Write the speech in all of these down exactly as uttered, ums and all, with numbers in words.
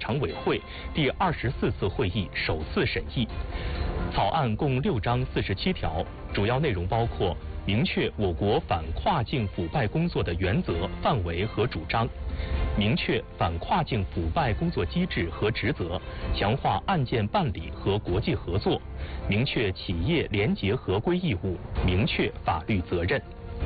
常委会第二十四次会议首次审议。草案共六章四十七条，主要内容包括明确我国反跨境腐败工作的原则、范围和主张，明确反跨境腐败工作机制和职责，强化案件办理和国际合作，明确企业廉洁合规义务，明确法律责任。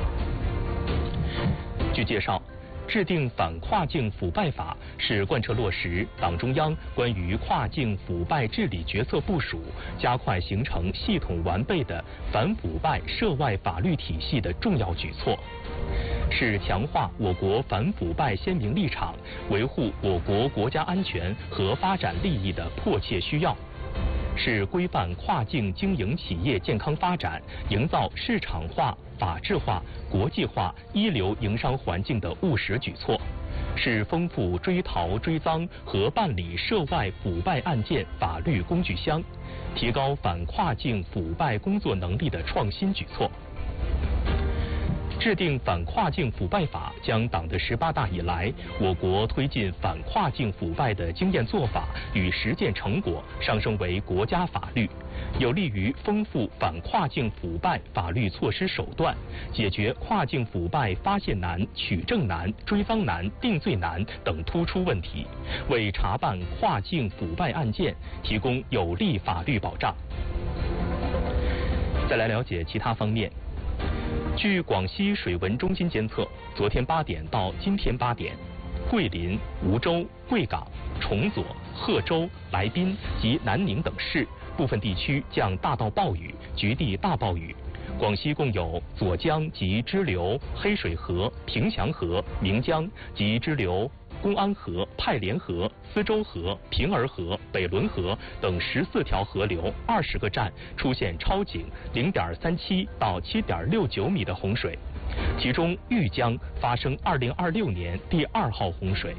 据介绍，制定反跨境腐败法是贯彻落实党中央关于跨境腐败治理决策部署，加快形成系统完备的反腐败涉外法律体系的重要举措，是强化我国反腐败鲜明立场、维护我国国家安全和发展利益的迫切需要，是规范跨境经营企业健康发展、营造市场化、法治化、国际化一流营商环境的务实举措，是丰富追逃追赃和办理涉外腐败案件法律工具箱，提高反跨境腐败工作能力的创新举措。制定反跨境腐败法，将党的十八大以来我国推进反跨境腐败的经验做法与实践成果上升为国家法律，有利于丰富反跨境腐败法律措施手段，解决跨境腐败发现难、取证难、追赃难、定罪难等突出问题，为查办跨境腐败案件提供有力法律保障。再来了解其他方面。据广西水文中心监测，昨天八点到今天八点，桂林、梧州、贵港、崇左、贺州、来宾及南宁等市部分地区降大到暴雨，局地大暴雨。广西共有左江及支流、黑水河、平祥河、岷江及支流、公安河、派连河、思州河、平儿河、北仑河等十四条河流二十个站出现超警零点三七到七点六九米的洪水，其中豫江发生二零二六年第二号洪水。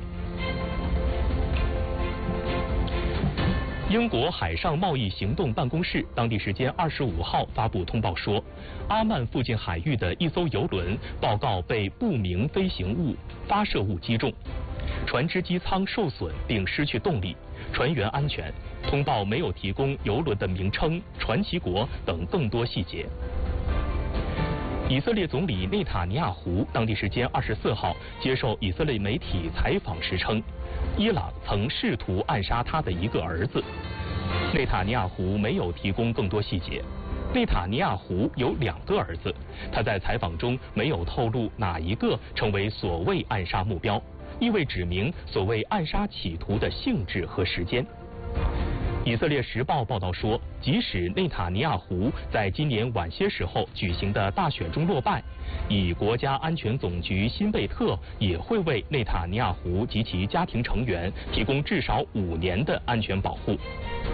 英国海上贸易行动办公室当地时间二十五号发布通报说，阿曼附近海域的一艘油轮报告被不明飞行物发射物击中，船只机舱受损并失去动力，船员安全。通报没有提供油轮的名称、船旗国等更多细节。以色列总理内塔尼亚胡当地时间二十四号接受以色列媒体采访时称，伊朗曾试图暗杀他的一个儿子。内塔尼亚胡没有提供更多细节。内塔尼亚胡有两个儿子，他在采访中没有透露哪一个成为所谓暗杀目标，亦未指明所谓暗杀企图的性质和时间。以色列时报报道说，即使内塔尼亚胡在今年晚些时候举行的大选中落败，以国家安全总局辛贝特也会为内塔尼亚胡及其家庭成员提供至少五年的安全保护。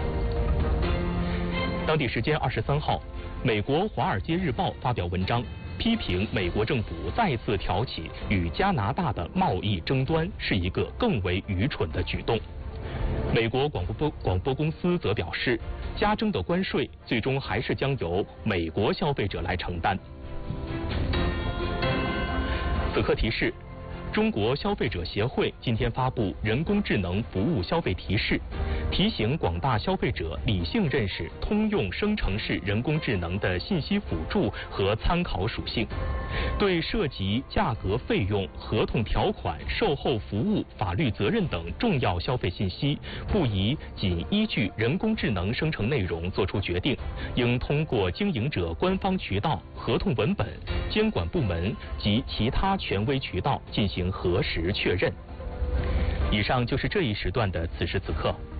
当地时间二十三号，美国《华尔街日报》发表文章，批评美国政府再次挑起与加拿大的贸易争端是一个更为愚蠢的举动。美国广播广播公司则表示，加征的关税最终还是将由美国消费者来承担。此刻提示，中国消费者协会今天发布人工智能服务消费提示，提醒广大消费者理性认识通用生成式人工智能的信息辅助和参考属性，对涉及价格、费用、合同条款、售后服务、法律责任等重要消费信息，不宜仅依据人工智能生成内容作出决定，应通过经营者官方渠道、合同文本、监管部门及其他权威渠道进行核实确认。以上就是这一时段的此时此刻。